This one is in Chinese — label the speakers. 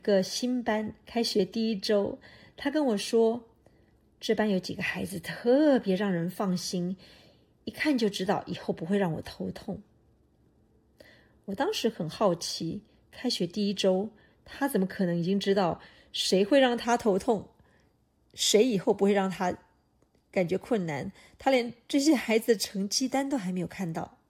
Speaker 1: 个新班，开学第一周，他跟我说，这班有几个孩子特别让人放心，一看就知道以后不会让我头痛。我当时很好奇，开学第一周，他怎么可能已经知道谁会让他头痛，谁以后不会让他感觉困难？他连这些孩子的成绩单都还没有看到。